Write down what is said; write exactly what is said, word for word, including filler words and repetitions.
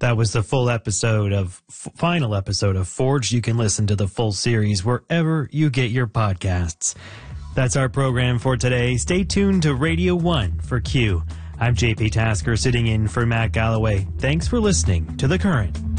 That was the full episode of, f- final episode of Forged. You can listen to the full series wherever you get your podcasts. That's our program for today. Stay tuned to Radio one for Q. I'm J P Tasker sitting in for Matt Galloway. Thanks for listening to The Current.